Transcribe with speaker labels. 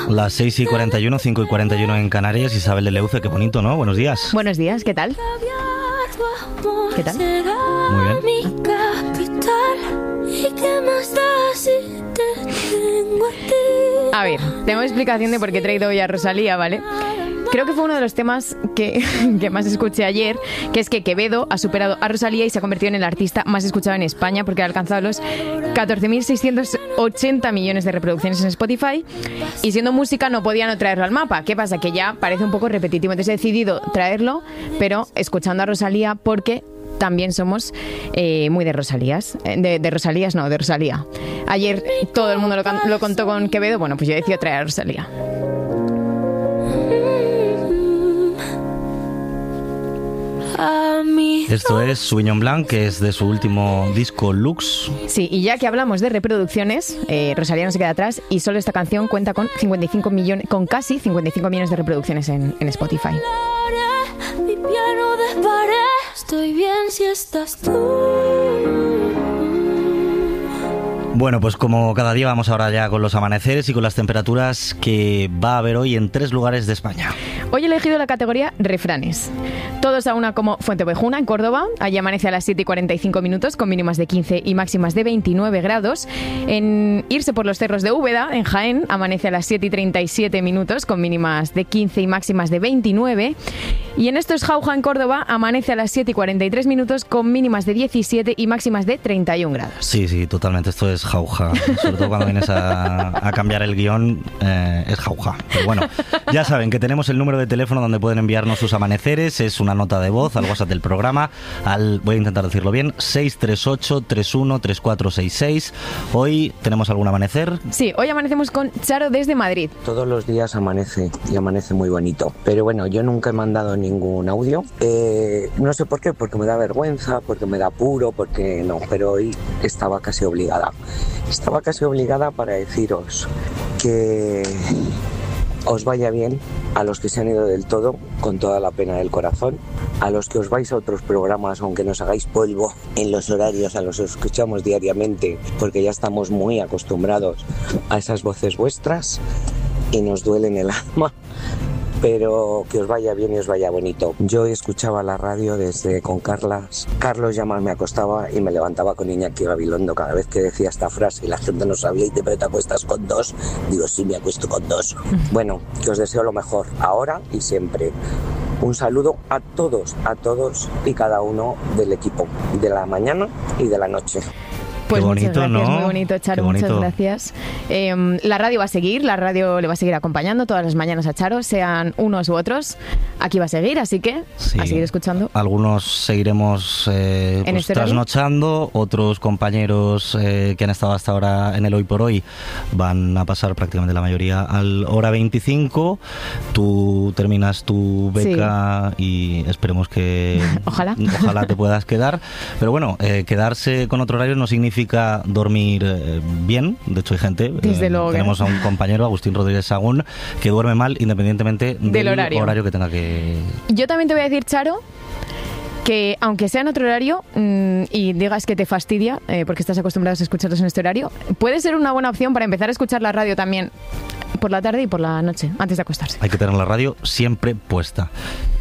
Speaker 1: Las 6:41, 5:41 en Canarias. Isabel de Leuce, qué bonito, ¿no? Buenos días.
Speaker 2: Buenos días, ¿qué tal? ¿Qué tal?
Speaker 1: Muy bien.
Speaker 2: A ver, tengo explicación de por qué he traído hoy a Rosalía, ¿vale? Creo que fue uno de los temas que más escuché ayer, que es que Quevedo ha superado a Rosalía y se ha convertido en el artista más escuchado en España porque ha alcanzado los 14.680 millones de reproducciones en Spotify y siendo música no podía no traerlo al mapa. ¿Qué pasa? Que ya parece un poco repetitivo, entonces he decidido traerlo, pero escuchando a Rosalía porque también somos muy de Rosalías. De Rosalías, no, de Rosalía. Ayer todo el mundo lo contó con Quevedo, bueno, pues yo decido traer a Rosalía.
Speaker 1: Esto es Sauvignon Blanc, que es de su último disco Lux.
Speaker 2: Sí, y ya que hablamos de reproducciones, Rosalía no se queda atrás y solo esta canción cuenta con casi 55 millones de reproducciones en Spotify.
Speaker 3: Mi piano desparé, estoy bien si estás tú.
Speaker 1: Bueno, pues como cada día vamos ahora ya con los amaneceres y con las temperaturas que va a haber hoy en 3 lugares de España.
Speaker 2: Hoy he elegido la categoría refranes. Todos a una como Fuenteovejuna, en Córdoba. Allí amanece a las 7:45 minutos con mínimas de 15 y máximas de 29 grados. En Irse por los cerros de Úbeda, en Jaén, amanece a las 7:37 minutos con mínimas de 15 y máximas de 29. Y en Esto es Jauja, en Córdoba, amanece a las 7:43 minutos con mínimas de 17 y máximas de 31 grados.
Speaker 1: Sí, totalmente. Esto es jauja. Sobre todo cuando vienes a cambiar el guión, es jauja. Pero bueno, ya saben que tenemos el número de teléfono donde pueden enviarnos sus amaneceres. Es una nota de voz al WhatsApp del programa. Voy a intentar decirlo bien, 638-313466. Hoy tenemos algún amanecer.
Speaker 2: Sí, hoy amanecemos con Charo desde Madrid.
Speaker 4: Todos los días amanece y amanece muy bonito. Pero bueno, yo nunca he mandado ningún audio. No sé por qué, porque me da vergüenza, porque me da apuro, porque no. Pero hoy estaba casi obligada. Estaba casi obligada para deciros que os vaya bien a los que se han ido del todo, con toda la pena del corazón, a los que os vais a otros programas, aunque nos hagáis polvo en los horarios a los que escuchamos diariamente, porque ya estamos muy acostumbrados a esas voces vuestras y nos duelen el alma. Pero que os vaya bien y os vaya bonito. Yo escuchaba la radio desde con Carlos ya más me acostaba y me levantaba con Iñaki Gabilondo cada vez que decía esta frase y la gente no sabía, y te acuestas con 2, digo sí, me acuesto con 2. Bueno, que os deseo lo mejor ahora y siempre. Un saludo a todos y cada uno del equipo, de la mañana y de la noche.
Speaker 2: Pues
Speaker 1: qué bonito,
Speaker 2: muchas gracias,
Speaker 1: ¿no?
Speaker 2: Muy bonito, Charo,
Speaker 1: bonito.
Speaker 2: muchas gracias. La radio va a seguir, la radio le va a seguir acompañando todas las mañanas a Charo, sean unos u otros. Aquí va a seguir, así que
Speaker 1: Sí.
Speaker 2: a seguir escuchando.
Speaker 1: Algunos seguiremos pues,
Speaker 2: este
Speaker 1: trasnochando, otros compañeros que han estado hasta ahora en el Hoy por Hoy van a pasar prácticamente la mayoría al hora 25. Tú terminas tu beca y esperemos que
Speaker 2: Ojalá
Speaker 1: te puedas quedar. Pero bueno, quedarse con otro horario no significa dormir bien. De hecho hay gente,
Speaker 2: Desde luego,
Speaker 1: tenemos a un compañero, Agustín Rodríguez Sagún, que duerme mal independientemente del horario que tenga que...
Speaker 2: Yo también te voy a decir, Charo, que aunque sea en otro horario y digas que te fastidia porque estás acostumbrado a escucharlos en este horario, puede ser una buena opción para empezar a escuchar la radio también por la tarde y por la noche, antes de acostarse.
Speaker 1: Hay que tener la radio siempre puesta.